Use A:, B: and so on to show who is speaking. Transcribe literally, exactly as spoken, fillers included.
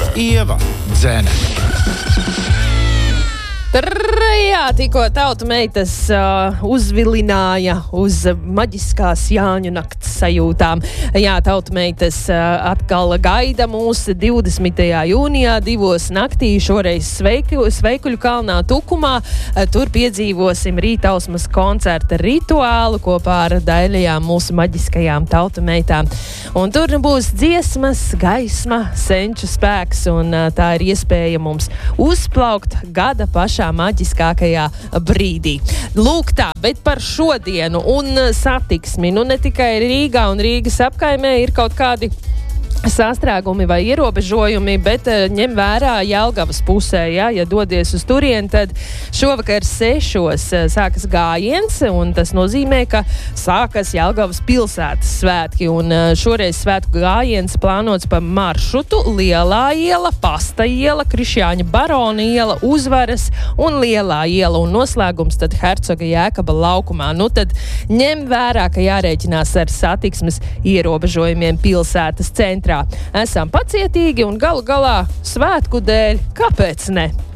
A: Ieva Dzene.
B: Jā, tikko tautu meitas uh, uzvilināja uz maģiskās Jāņu nakts sajūtām. Jā, tautu meitas uh, atkal gaida mūs divdesmitajā jūnijā divos naktī, šoreiz sveiku, Sveikuļu kalnā Tukumā. Uh, tur piedzīvosim rītausmas koncerta rituālu kopā ar daļajām mūsu maģiskajām tautu meitām. Un tur būs dziesmas, gaisma, senču spēks, un uh, tā ir iespēja mums uzplaukt gada pašā maģiskākajā brīdī. Lūk tā, bet par šodienu un satiksmi, nu ne tikai Rīgā un Rīgas apkaimē ir kaut kādi sastrēgumi vai ierobežojumi, bet uh, ņem vērā Jelgavas pusē, ja, ja dodies uz turieni, tad šovakar sešos uh, sākas gājiens, un tas nozīmē, ka sākas Jelgavas pilsētas svētki, un uh, šoreiz svētku gājiens plānots pa maršrutu Lielā iela, Pasta iela, Krišjāņa Barona iela, Uzvaras un Lielā iela, un noslēgums tad Hercoga Jēkaba laukumā. Nu tad ņem vērā, ka jārēķinās ar satiksmes ierobežojumiem pilsētas centrā. Esam pacietīgi un galu galā svētku dēļ, kāpēc ne?